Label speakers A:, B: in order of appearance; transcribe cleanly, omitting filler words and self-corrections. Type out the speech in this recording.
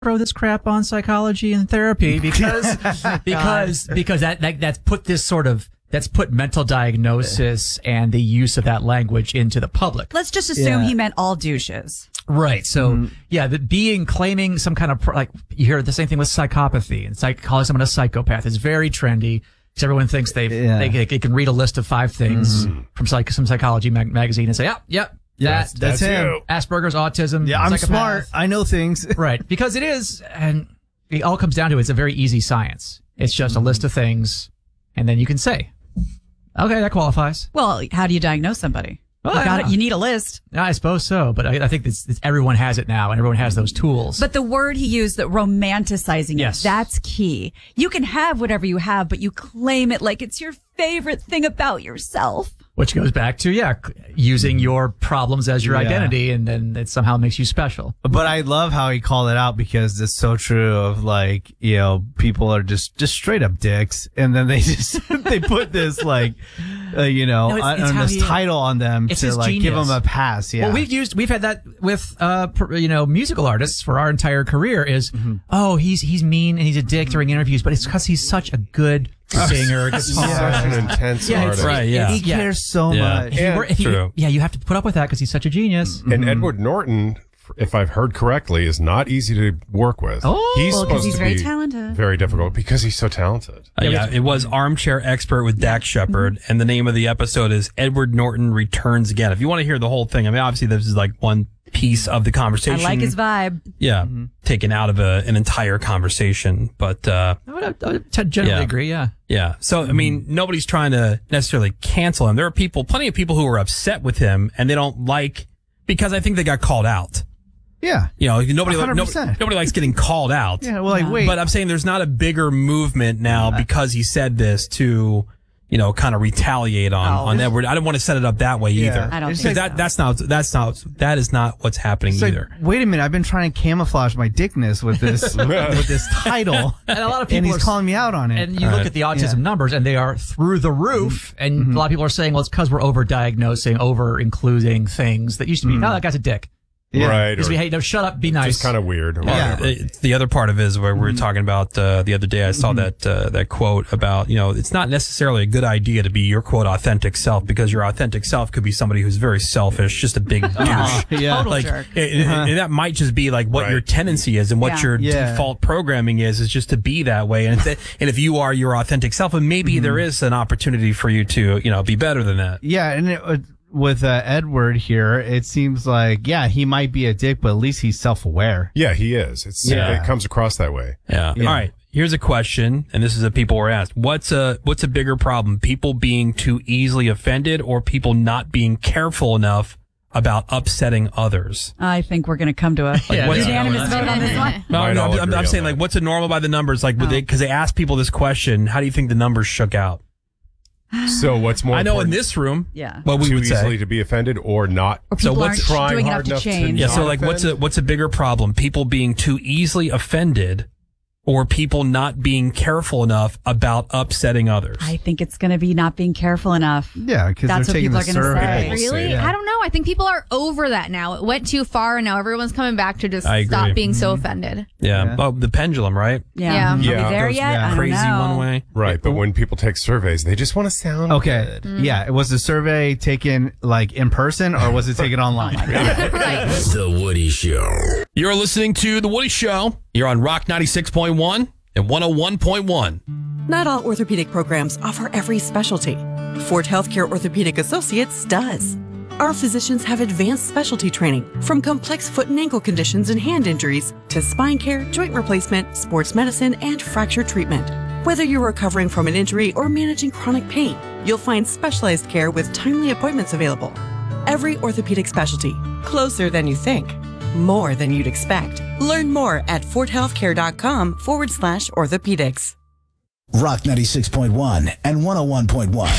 A: throw this crap on psychology and therapy because that's put this sort of that's put mental diagnosis and the use of that language into the public.
B: Let's just assume he meant all douches.
A: Right. So, claiming some kind of, you hear the same thing with psychopathy and calling someone a psychopath is very trendy because everyone thinks they can read a list of 5 things from some psychology magazine and say, that's him. Asperger's, autism.
C: Yeah, I'm smart. I know things.
A: Right. Because it is, and it all comes down to it's a very easy science. It's just a list of things, and then you can say, okay, that qualifies.
B: Well, how do you diagnose somebody? You need a list.
A: I suppose so, but I think everyone has it now, and everyone has those tools.
B: But the word he used, that romanticizing it, that's key. You can have whatever you have, but you claim it like it's your favorite thing about yourself.
A: Which goes back to, using your problems as your identity, and then it somehow makes you special.
C: But I love how he called it out because it's so true of people are just straight up dicks. And then they they put this title on them to give them a pass. Yeah.
A: Well, we've had that with, musical artists for our entire career is, he's mean and he's a dick during interviews, but it's because he's such a good singer,
D: such an intense artist.
A: Right,
C: he cares so much.
D: True.
A: You have to put up with that because he's such a genius.
D: And Edward Norton, if I've heard correctly, is not easy to work with.
B: Because he's very talented.
D: Very difficult because he's so talented.
E: It was Armchair Expert with Dax Shepard, and the name of the episode is Edward Norton Returns Again. If you want to hear the whole thing, I mean, obviously this is like one piece of the conversation.
B: I like his vibe.
E: Yeah, taken out of an entire conversation, but
A: I would generally agree.
E: Yeah. So I mean, nobody's trying to necessarily cancel him. There are plenty of people who are upset with him, and they don't because I think they got called out.
C: Yeah.
E: Nobody likes getting called out.
C: Yeah, well, wait.
E: But I'm saying there's not a bigger movement now because he said this to, kind of retaliate on Edward. I don't want to set it up that way either.
B: I don't think
E: that is not what's happening either.
C: Wait a minute, I've been trying to camouflage my dickness with this with this title.
A: And a lot of people
C: he's calling me out on it.
A: And you look at the autism numbers and they are through the roof. And a lot of people are saying, well, it's because we're over-diagnosing, over-including things that used to be, that guy's a dick.
D: Yeah. Right.
A: Just hey, no, shut up, be nice.
D: Just kind of weird. Or
E: The other part of it is where we were talking about the other day. I saw that quote about, it's not necessarily a good idea to be your quote authentic self because your authentic self could be somebody who's very selfish, just a big douche.
B: Total jerk.
E: And that might just be like what your tendency is and what your default programming is just to be that way. And if you are your authentic self, and maybe there is an opportunity for you to, be better than that.
C: Yeah. And with Edward here, it seems like, he might be a dick, but at least he's self-aware.
D: Yeah, he is. It comes across that way.
E: Yeah. All right. Here's a question, and this is what people were asked. What's a bigger problem? People being too easily offended or people not being careful enough about upsetting others?
B: I think we're going to come to a unanimous vote on this one.
E: No, I'm saying, what's a normal by the numbers? Because they asked people this question, how do you think the numbers shook out?
D: So what's more?
E: I know
D: important?
E: in this room,
B: what
E: we
D: too
E: would say
D: easily to be offended or not.
B: Or people aren't
D: trying
B: doing
D: hard
B: enough to
D: enough
B: change.
D: to
E: so like
D: offend?
E: what's a bigger problem? People being too easily offended, or people not being careful enough about upsetting others?
B: I think it's going to be not being careful enough.
C: Yeah, because
B: that's what people are going to say.
F: Really? I don't know. I think people are over that now. It went too far, and now everyone's coming back to just stop being so offended.
E: Yeah. Oh, the pendulum, right?
F: Yeah.
B: Are we there yet? I don't
E: Crazy
B: know.
E: one way.
D: Right, but when people take surveys, they just want to sound good.
C: Yeah, was the survey taken in person or was it taken online?
G: The Woody Show.
E: You're listening to The Woody Show. You're on Rock 96.1 and 101.1.
H: Not all orthopedic programs offer every specialty. Ford Healthcare Orthopedic Associates does. Our physicians have advanced specialty training from complex foot and ankle conditions and hand injuries to spine care, joint replacement, sports medicine, and fracture treatment. Whether you're recovering from an injury or managing chronic pain, you'll find specialized care with timely appointments available. Every orthopedic specialty, closer than you think, more than you'd expect. Learn more at fordhealthcare.com/orthopedics.
G: Rock 96.1 and 101.1.